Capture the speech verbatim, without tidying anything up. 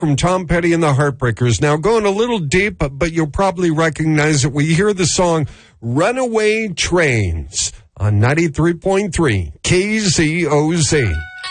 from Tom Petty and the Heartbreakers. Now, going a little deep, but, but you'll probably recognize it. We hear the song Runaway Trains on ninety-three point three K Z O Z.